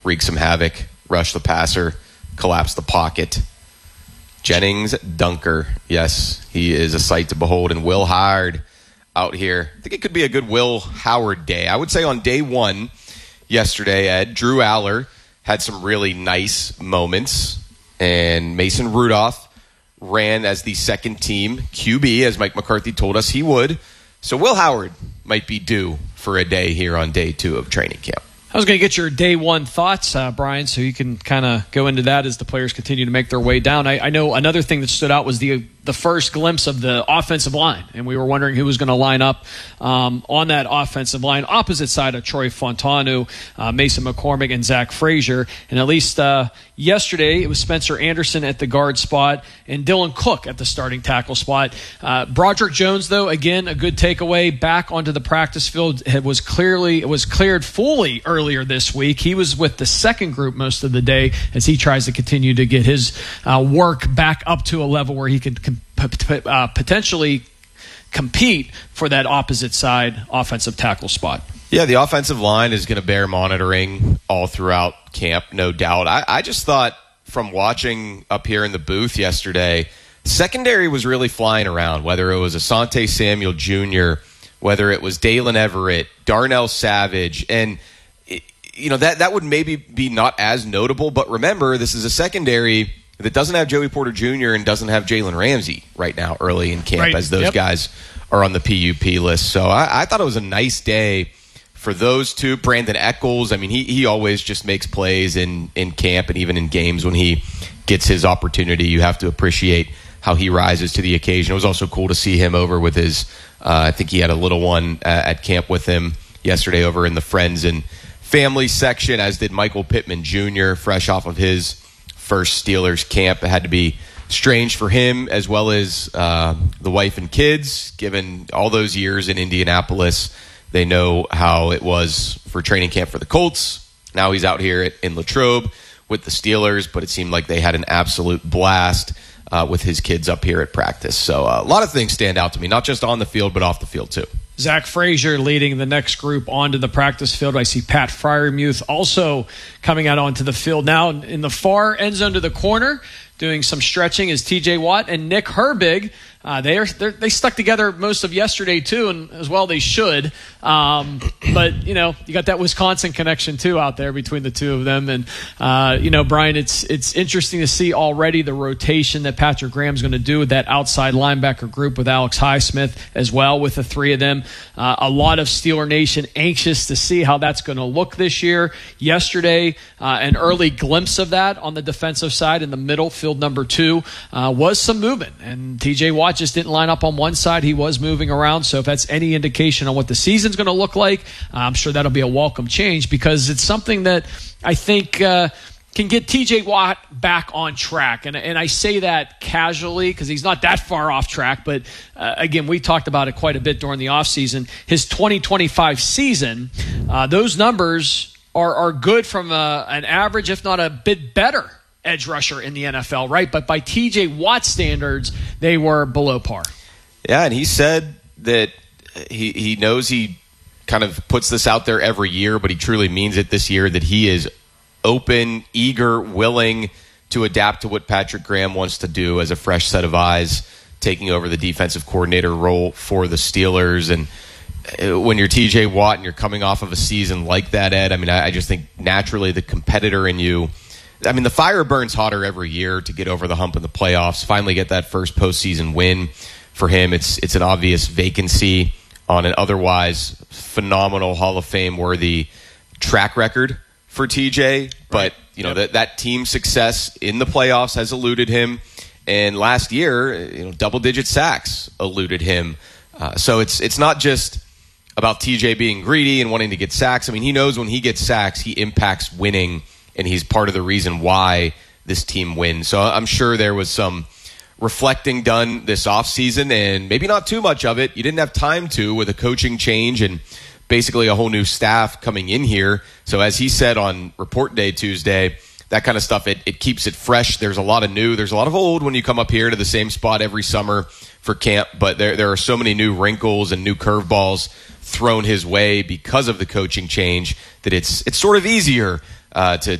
wreak some havoc, rush the passer, collapse the pocket. Jennings Dunker, yes, he is a sight to behold. And Will Howard out here. I think it could be a good Will Howard day. I would say on day one yesterday, Ed, Drew Aller had some really nice moments, and Mason Rudolph ran as the second team QB, as Mike McCarthy told us he would. So Will Howard might be due for a day here on day 2 of training camp. I was going to get your day one thoughts, Brian, so you can kind of go into that as the players continue to make their way down. I know another thing that stood out was the first glimpse of the offensive line, and we were wondering who was going to line up on that offensive line, opposite side of Troy Fontanu, Mason McCormick, and Zach Frazier. And at least yesterday, it was Spencer Anderson at the guard spot and Dylan Cook at the starting tackle spot. Broderick Jones, though, again, a good takeaway, back onto the practice field. It was cleared fully earlier this week. He was with the second group most of the day as he tries to continue to get his work back up to a level where he can potentially compete for that opposite side offensive tackle spot. Yeah, the offensive line is going to bear monitoring all throughout camp, no doubt. I just thought from watching up here in the booth yesterday, secondary was really flying around, whether it was Asante Samuel Jr., whether it was Dalen Everett, Darnell Savage, and that would maybe be not as notable, but remember, this is a secondary that doesn't have Joey Porter Jr. and doesn't have Jalen Ramsey right now early in camp, as those guys are on the PUP list. So I thought it was a nice day for those two. Brandon Eccles, I mean, he always just makes plays in camp and even in games when he gets his opportunity. You have to appreciate how he rises to the occasion. It was also cool to see him over with his, I think he had a little one at camp with him yesterday over in the Friends and Family section, as did Michael Pittman Jr., fresh off of his first Steelers camp. It had to be strange for him as well as the wife and kids, given all those years in Indianapolis. They know how it was for training camp for the Colts. Now he's out here in Latrobe with the Steelers, but it seemed like they had an absolute blast with his kids up here at practice. So a lot of things stand out to me, not just on the field, but off the field too. Zach Frazier leading the next group onto the practice field. I see Pat Freiermuth also coming out onto the field now. In the far end zone to the corner, doing some stretching is TJ Watt and Nick Herbig. They stuck together most of yesterday too, and as well they should. But you got that Wisconsin connection too out there between the two of them. And Brian, it's interesting to see already the rotation that Patrick Graham's going to do with that outside linebacker group with Alex Highsmith as well, with the three of them. A lot of Steeler Nation anxious to see how that's going to look this year. Yesterday, an early glimpse of that on the defensive side in the middle, field number 2, was some movement, and TJ Watt just didn't line up on one side. He was moving around. So if that's any indication on what the season's going to look like, I'm sure that'll be a welcome change, because it's something that I think can get TJ Watt back on track. And I say that casually because he's not that far off track. But again, we talked about it quite a bit during the offseason. His 2025 season, those numbers are good from an average, if not a bit better, edge rusher in the NFL, right? But by TJ Watt standards, they were below par. Yeah, and he said that he knows he kind of puts this out there every year, but he truly means it this year, that he is open, eager, willing to adapt to what Patrick Graham wants to do as a fresh set of eyes, taking over the defensive coordinator role for the Steelers. And when you're TJ Watt and you're coming off of a season like that, Ed, I mean, I just think naturally the competitor in you, I mean, the fire burns hotter every year to get over the hump in the playoffs, finally get that first postseason win for him. It's an obvious vacancy on an otherwise phenomenal Hall of Fame worthy track record for TJ. But, that team success in the playoffs has eluded him. And last year, double-digit sacks eluded him. So it's not just about TJ being greedy and wanting to get sacks. I mean, he knows when he gets sacks, he impacts winning, and he's part of the reason why this team wins. So I'm sure there was some reflecting done this offseason, and maybe not too much of it. You didn't have time to, with a coaching change and basically a whole new staff coming in here. So as he said on Report Day Tuesday, that kind of stuff, it keeps it fresh. There's a lot of new, there's a lot of old when you come up here to the same spot every summer for camp, but there are so many new wrinkles and new curveballs thrown his way because of the coaching change that it's sort of easier to